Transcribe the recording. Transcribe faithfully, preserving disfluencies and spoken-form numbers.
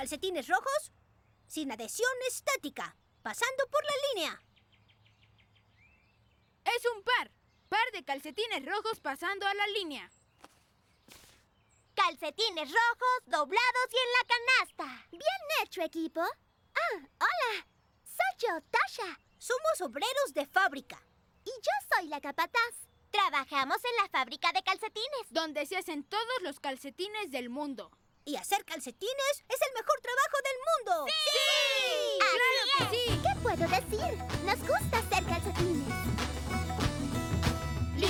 Calcetines rojos sin adhesión estática, pasando por la línea. Es un par. Par de calcetines rojos pasando a la línea. Calcetines rojos, doblados y en la canasta. Bien hecho, equipo. Ah, hola. Soy yo, Tasha. Somos obreros de fábrica. Y yo soy la capataz. Trabajamos en la fábrica de calcetines. Donde se hacen todos los calcetines del mundo. Y hacer calcetines es el mejor trabajo del mundo. ¡Sí! ¡Claro que sí! ¿Qué puedo decir? Nos gusta hacer calcetines.